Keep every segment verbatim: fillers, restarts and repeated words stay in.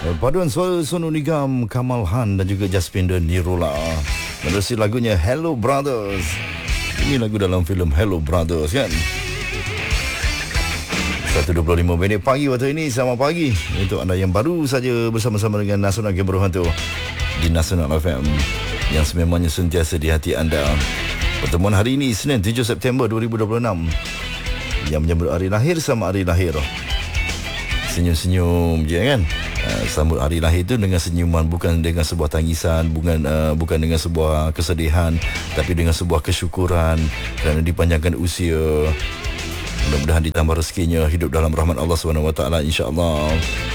Paduan suara Sonu Nigam, Kamal Han dan juga Jaspinder Nirula menerusi lagunya Hello Brothers. Ini lagu dalam filem Hello Brothers kan. satu dua puluh lima minit pagi waktu ini. Selamat pagi untuk anda yang baru saja bersama-sama dengan Nasional Game Berhantu di Nasional F M yang sememangnya sentiasa di hati anda. Pertemuan hari ini Senin tujuh September dua ribu dua puluh enam yang menyambut hari lahir sama hari lahir. Senyum-senyum je kan. Uh, sambut hari lahir itu dengan senyuman, bukan dengan sebuah tangisan, bukan uh, bukan dengan sebuah kesedihan, tapi dengan sebuah kesyukuran kerana dipanjangkan usia. Mudah-mudahan ditambah rezekinya, hidup dalam rahmat Allah subhanahu wa taala insya-Allah.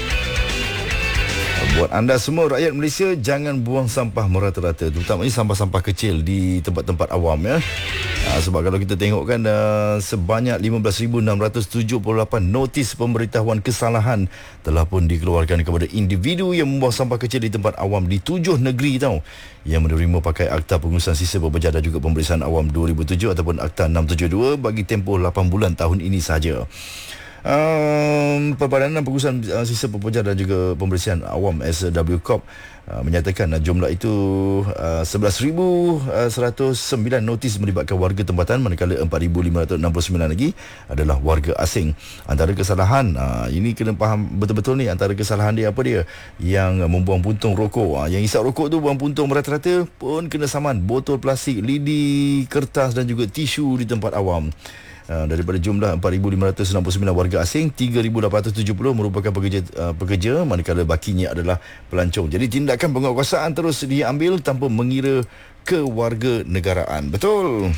Buat anda semua rakyat Malaysia, jangan buang sampah merata-rata, terutamanya sampah-sampah kecil di tempat-tempat awam ya. Ha, sebab kalau kita tengok kan uh, sebanyak lima belas ribu enam ratus tujuh puluh lapan notis pemberitahuan kesalahan telah pun dikeluarkan kepada individu yang membuang sampah kecil di tempat awam di tujuh negeri tau, yang menerima pakai Akta Pengurusan Sisa Berbejar dan juga Pemeriksaan Awam dua ribu tujuh ataupun Akta enam tujuh dua bagi tempoh lapan bulan tahun ini sahaja. Um, Perbadanan Pengurusan uh, Sisa Berbejar dan juga Pembersihan Awam S W Corp uh, menyatakan uh, jumlah itu uh, sebelas ribu seratus sembilan notis melibatkan warga tempatan, manakala empat ribu lima ratus enam puluh sembilan lagi adalah warga asing. Antara kesalahan uh, ini kena faham betul-betul ni, antara kesalahan dia apa dia? Yang uh, membuang puntung rokok. Uh, yang isap rokok tu buang puntung merata-rata pun kena saman botol plastik, lidi, kertas dan juga tisu di tempat awam. Uh, daripada jumlah empat ribu lima ratus enam puluh sembilan warga asing, tiga ribu lapan ratus tujuh puluh merupakan pekerja uh, pekerja, manakala bakinya adalah pelancong. Jadi tindakan penguasaan terus diambil tanpa mengira kewarganegaraan. Betul.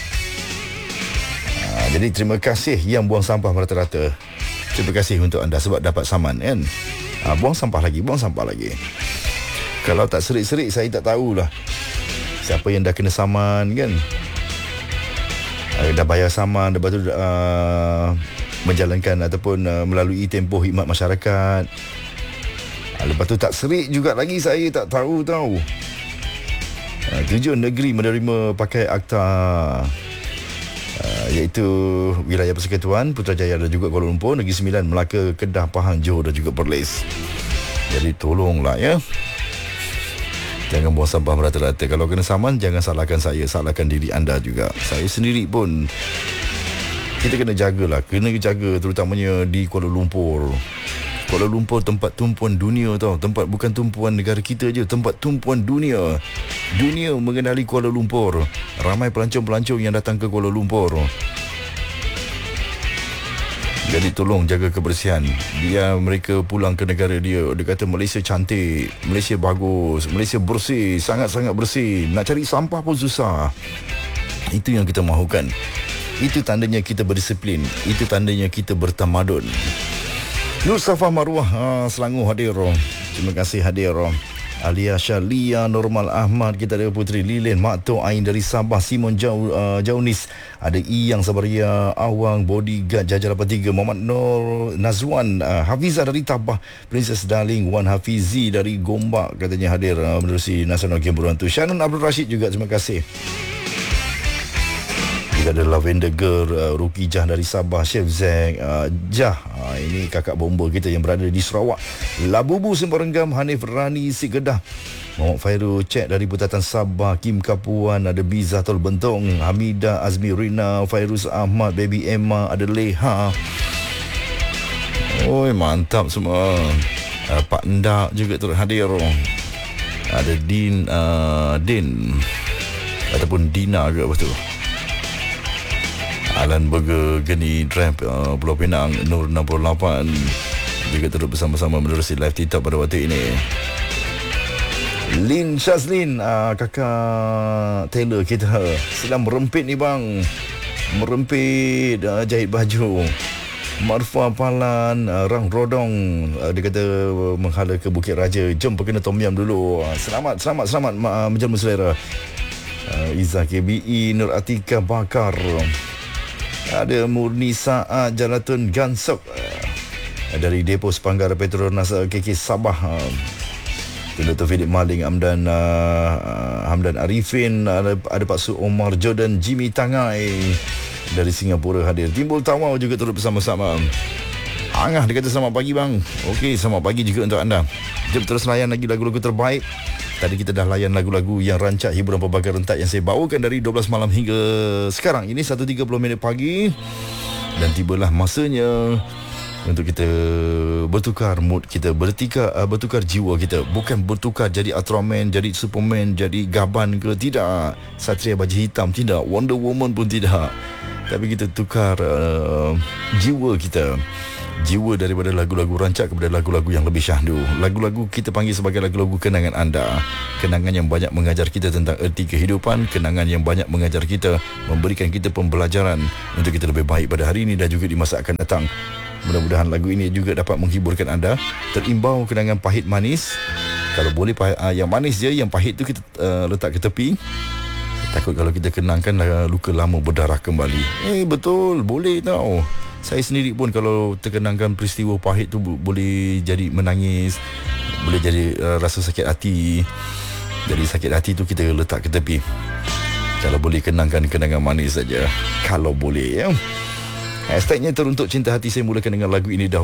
Uh, jadi terima kasih yang buang sampah merata-rata. Terima kasih untuk anda sebab dapat saman kan. Uh, buang sampah lagi, buang sampah lagi. Kalau tak serik-serik saya tak tahulah siapa yang dah kena saman kan. Uh, dah bayar saman, lepas tu uh, menjalankan ataupun uh, melalui tempoh khidmat masyarakat. Uh, lepas tu tak serik juga lagi, saya tak tahu tahu. Uh, tujuh negeri menerima pakai akta uh, iaitu wilayah Persekutuan, Putrajaya dan juga Kuala Lumpur, Negeri Sembilan, Melaka, Kedah, Pahang, Johor dan juga Perlis. Jadi tolonglah ya, jangan buang sampah merata-rata. Kalau kena saman, jangan salahkan saya, salahkan diri anda juga. Saya sendiri pun, kita kena jagalah, kena jaga terutamanya di Kuala Lumpur. Kuala Lumpur tempat tumpuan dunia tau. Tempat bukan tumpuan negara kita je, tempat tumpuan dunia. Dunia mengenali Kuala Lumpur. Ramai pelancong-pelancong yang datang ke Kuala Lumpur. Jadi tolong jaga kebersihan. Biar mereka pulang ke negara dia. Dia kata Malaysia cantik, Malaysia bagus, Malaysia bersih, sangat-sangat bersih. Nak cari sampah pun susah. Itu yang kita mahukan. Itu tandanya kita berdisiplin. Itu tandanya kita bertamadun. Nur Safa Marwah ha, Selangor hadir. Terima kasih hadir. Alia Shalia, Normal Ahmad, kita ada Putri Lilin, Mak Tok Ain dari Sabah, Simon Jau, uh, Jaunis, ada Iyang Sabaria, Awang, Bodyguard, Jajah lapan tiga, Muhammad Nur, Nazwan, uh, Hafizah dari Tabah, Princess Darling, Wan Hafizi dari Gombak, katanya hadir uh, menerusi Nasional Game Berhantu. Shannon Abdul Rashid juga, terima kasih. Kita ada Lavender Girl, uh, Ruki Jah dari Sabah, Chef Zack, uh, Jah, uh, ini kakak bomba kita yang berada di Sarawak, Labubu Sembarenggam, Hanif Rani Si Kedah, Muhammad Fairul Cek dari Putatan Sabah, Kim Kapuan, ada Biza Tol Bentong, Hamida Azmi Rina, Fairuz Ahmad, Baby Emma, ada Leha. Oi, mantap semua. uh, Pak Ndak juga turut hadir. Ada Din uh, Din ataupun Dina ke apa tu, Alan Burger, Geni Drive, uh, Pulau Pinang, Nur enam puluh lapan juga turut bersama-sama menerusi live TikTok pada waktu ini. Lin Shazlin, uh, kakak Taylor kita, sedang merempit ni bang, merempit uh, jahit baju. Marfa Palan, uh, Rang Rodong, uh, dia kata uh, menghala ke Bukit Raja, jom pergi kena tom yam dulu. uh, Selamat, selamat, selamat uh, menjelma selera. uh, Izzah K B E, Nur Atika Bakar, ada Murni Saat Jalatun Gansok, uh, dari Depo Sepanggar Petronas uh, K K Sabah, uh, Doktor Philip Maling, Hamdan uh, Hamdan Arifin, ada, ada Pak Su Omar Jordan, Jimmy Tangai dari Singapura hadir. Timbul Tawau juga turut bersama-sama. Angah dia kata selamat pagi bang. Okey, selamat pagi juga untuk anda. Jom terus layan lagi lagu-lagu terbaik. Tadi kita dah layan lagu-lagu yang rancak hiburan pelbagai rentak yang saya bawakan dari dua belas malam hingga sekarang. Ini satu tiga puluh minit pagi. Dan tibalah masanya untuk kita bertukar mood kita, bertukar uh, bertukar jiwa kita. Bukan bertukar jadi Ultraman, jadi Superman, jadi Gaban ke, tidak. Satria baju hitam, tidak. Wonder Woman pun tidak. Tapi kita tukar uh, jiwa kita, jiwa daripada lagu-lagu rancak kepada lagu-lagu yang lebih syahdu. Lagu-lagu kita panggil sebagai lagu-lagu kenangan anda. Kenangan yang banyak mengajar kita tentang erti kehidupan. Kenangan yang banyak mengajar kita, memberikan kita pembelajaran untuk kita lebih baik pada hari ini dan juga di masa akan datang. Mudah-mudahan lagu ini juga dapat menghiburkan anda. Terimbau kenangan pahit manis. Kalau boleh pahit, uh, yang manis je, yang pahit tu kita uh, letak ke tepi. Takut kalau kita kenangkan uh, luka lama berdarah kembali. Eh betul, boleh tau. Saya sendiri pun kalau terkenangkan peristiwa pahit tu boleh jadi menangis, boleh jadi uh, rasa sakit hati. Jadi sakit hati tu kita letak ke tepi. Kalau boleh kenangkan kenangan manis saja. Kalau boleh ya. Hashtagnya teruntuk cinta hati, saya mulakan dengan lagu ini dahulu.